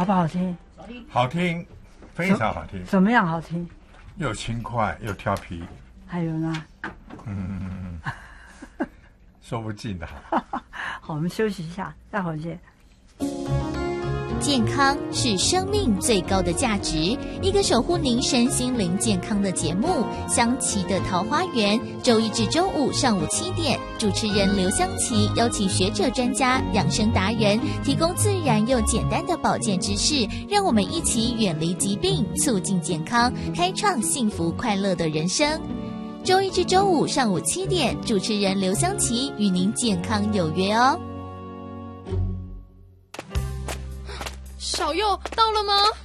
好不好听？ 好听，非常好听。 怎么样好听？ 又轻快又调皮。 还有呢？ 说不尽的。 好，我们休息一下，待会儿见。 健康是生命最高的价值，一个守护您身心灵健康的节目《香琪的桃花源》，周一至周五上午7点，主持人刘香琪邀请学者专家、养生达人，提供自然又简单的保健知识，让我们一起远离疾病，促进健康，开创幸福快乐的人生。周一至周五上午7点，主持人刘香琪与您健康有约哦。 小佑到了吗？